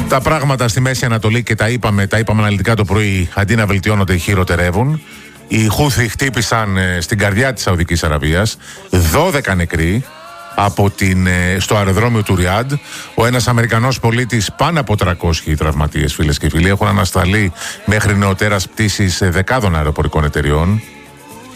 Τα πράγματα στη Μέση Ανατολή, και τα είπαμε αναλυτικά το πρωί, αντί να βελτιώνονται, χειροτερεύουν. Οι Χούθι χτύπησαν στην καρδιά της Σαουδικής Αραβίας, 12 νεκροί στο αεροδρόμιο του Ριάντ. Ο ένας Αμερικανός πολίτης, πάνω από 300 τραυματίες, φίλες και φίλοι. Έχουν ανασταλεί μέχρι νεοτέρας πτήσεις δεκάδων αεροπορικών εταιριών.